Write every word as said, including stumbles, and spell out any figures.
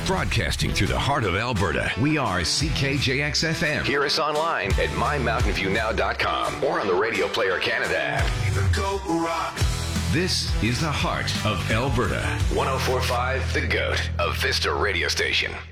Broadcasting through the heart of Alberta, we are C K J X F M. Hear us online at my mountain view now dot com or on the Radio Player Canada app. This is the heart of Alberta. one oh four point five The Goat, a Vista radio station.